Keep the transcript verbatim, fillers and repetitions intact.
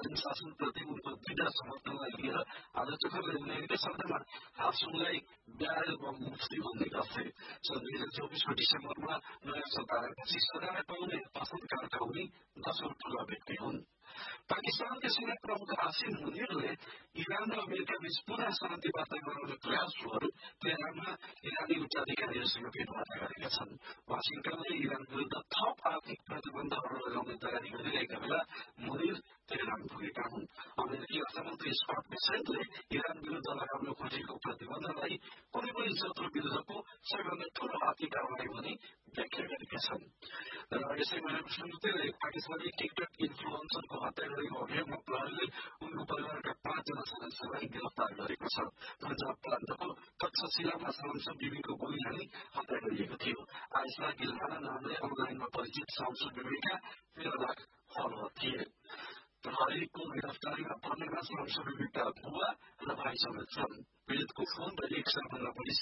जुन शासनप्रति उनको दृढ समर्थनलाई लिएर आज भर्खर उनले एउटै शब्दमा हासुङलाई ब्याज मुफ्ती भन्ने गर्थे। सन् दुई हजार चौबिसको डिसेम्बरमा नयाँ सत्ता आएपछि सजाय पाउने पसन्दकारका उनी दशौं ठूला व्यक्ति हुन्। पाकिस्तानका सेना प्रमुख हासिम मुनिरले इरान र अमेरिका बीच पुनः शान्ति वार्ता गराउने प्रयासहरू तेहरानमा इरानी उच्चाधिकारीहरूसँग भेटवार्ता गरेका छन्। वाशिङटनले इरान विरूद्ध थप आर्थिक प्रतिबन्धहरू लगाउने तयारी गरिरहेका बेला मुनिर तेहरान पुगेका हुन्। अमेरिकी अर्थमन्त्री स्कट बेसेन्टले इरान विरूद्ध लगाउन खोजेको प्रतिबन्धलाई कुनै पनि शत्रु विरूद्धको सबैभन्दा ठूलो आर्थिक कारवाही भनी व्याख्या गरेका छन्। र यसै महिनाको सुरुतिरै पाकिस्तानी टिकटक इन्फ्लुएन्सरको हत्या गरेको अभियोगमा प्रहरीले उनको परिवारका पाँचजना सदस्यलाई गिरफ्तार गरेको छ। पन्जाब प्रान्तको तक्षशिलामा शामसु बिबीको गोली हानी हत्या गरिएको थियो। आयशा गिलहाना नामले अनलाइनमा परिचित शामसु बिबीका तेह्र लाख फलोअर थिए। प्रहरीको गिरफ्तारीमा पर्नेमा शामसु बिबीका बुवा र भाइ समेत छन्। पीड़ितको फोन र एक सय भन्दा बढी